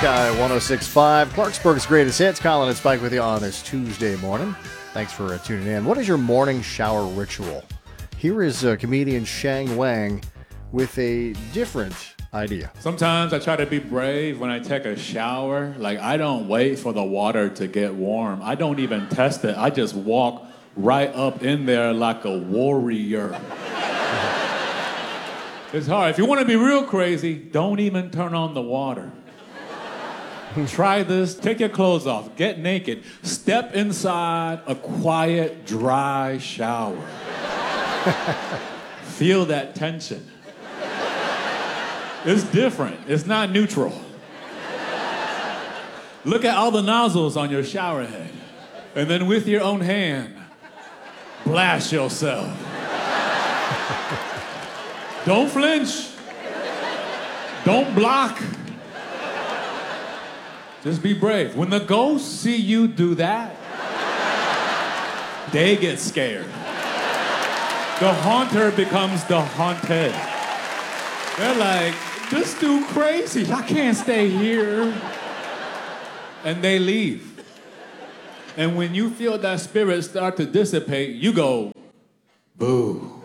Sky 106.5, Clarksburg's greatest hits. Colin and Spike with you on this Tuesday morning. Thanks for tuning in. What is your morning shower ritual? Here is comedian Shang Wang with a different idea. Sometimes I try to be brave when I take a shower. Like, I don't wait for the water to get warm. I don't even test it. I just walk right up in there like a warrior. It's hard. If you want to be real crazy, don't even turn on the water. Try this. Take your clothes off. Get naked. Step inside a quiet, dry shower. Feel that tension. It's different. It's not neutral. Look at all the nozzles on your shower head. And then with your own hand, blast yourself. Don't flinch. Don't block. Just be brave. When the ghosts see you do that, they get scared. The haunter becomes the haunted. They're like, this dude crazy. I can't stay here. And they leave. And when you feel that spirit start to dissipate, you go, boo.